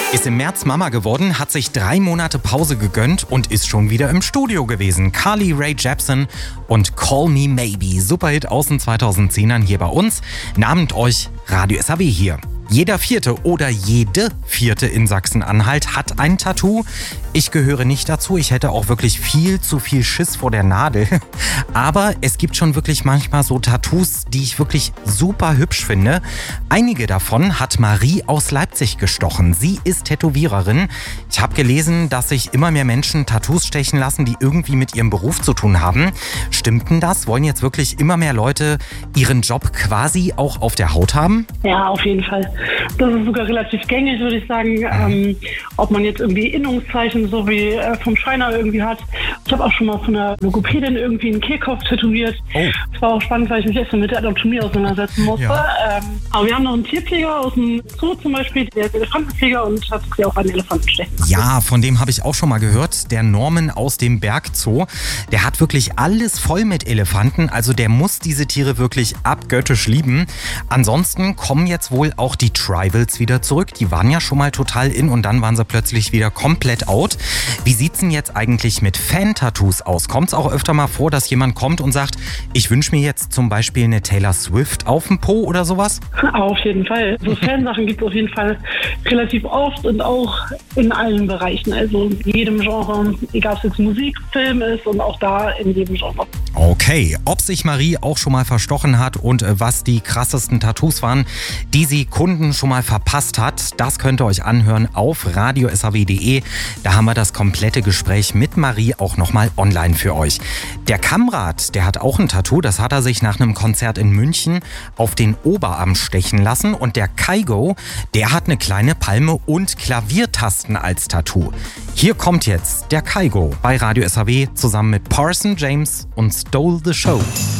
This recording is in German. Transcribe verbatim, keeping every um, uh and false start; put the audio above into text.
Ist im März Mama geworden, hat sich drei Monate Pause gegönnt und ist schon wieder im Studio gewesen. Carly Rae Jepsen und Call Me Maybe. Superhit aus den zweitausendzehnern hier bei uns. Nahmt euch Radio S A W hier. Jeder Vierte oder jede Vierte in Sachsen-Anhalt hat ein Tattoo. Ich gehöre nicht dazu. Ich hätte auch wirklich viel zu viel Schiss vor der Nadel. Aber es gibt schon wirklich manchmal so Tattoos, die ich wirklich super hübsch finde. Einige davon hat Marie aus Leipzig gestochen. Sie ist Tätowiererin. Ich habe gelesen, dass sich immer mehr Menschen Tattoos stechen lassen, die irgendwie mit ihrem Beruf zu tun haben. Stimmt denn das? Wollen jetzt wirklich immer mehr Leute ihren Job quasi auch auf der Haut haben? Ja, auf jeden Fall. Das ist sogar relativ gängig, würde ich sagen. Ähm, ob man jetzt irgendwie Innungszeichen so wie äh, vom Schreiner irgendwie hat. Ich habe auch schon mal von einer Logopädin irgendwie einen Kehlkopf tätowiert. Oh. Das war auch spannend, weil ich mich erst mal mit der Anatomie auseinandersetzen musste. Ja. Ähm, aber wir haben noch einen Tierpfleger aus dem Zoo zum Beispiel, der ist Elefantenpfleger und hat sich auch einen Elefanten stechen. Ja, von dem habe ich auch schon mal gehört. Der Norman aus dem Bergzoo. Der hat wirklich alles voll mit Elefanten. Also der muss diese Tiere wirklich abgöttisch lieben. Ansonsten kommen jetzt wohl auch die Tribals wieder zurück. Die waren ja schon mal total in und dann waren sie plötzlich wieder komplett out. Wie sieht's denn jetzt eigentlich mit Fan-Tattoos aus? Kommt es auch öfter mal vor, dass jemand kommt und sagt, ich wünsche mir jetzt zum Beispiel eine Taylor Swift auf dem Po oder sowas? Auf jeden Fall. So Fansachen gibt es auf jeden Fall relativ oft und auch in allen Bereichen. Also in jedem Genre, egal ob es jetzt Musik, Film ist und auch da in jedem Genre. Okay, ob sich Marie auch schon mal verstochen hat und was die krassesten Tattoos waren, die sie Kunden schon mal verpasst hat, das könnt ihr euch anhören auf radio s a w punkt d e. Da haben wir das komplette Gespräch mit Marie auch nochmal online für euch. Der Kamrat, der hat auch ein Tattoo, das hat er sich nach einem Konzert in München auf den Oberarm stechen lassen. Und der Kaigo, der hat eine kleine Palme und Klaviertasten als Tattoo. Hier kommt jetzt der Kaigo bei Radio S A W zusammen mit Parson James und Stole the Show.